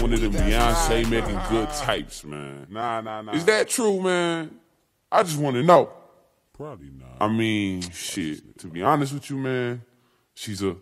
one of them Beyonce making good types, man. Nah. Is that true, man? I just want to know. Probably not. I mean, shit, to be honest with you, man, she's a